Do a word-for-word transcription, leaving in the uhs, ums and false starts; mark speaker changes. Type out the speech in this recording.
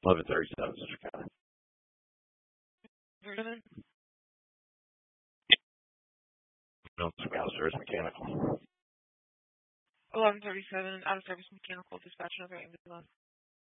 Speaker 1: eleven thirty-seven, Citrus County.
Speaker 2: Vernon?
Speaker 1: No, out of service mechanical.
Speaker 2: eleven thirty-seven, out of service mechanical dispatch, another ambulance.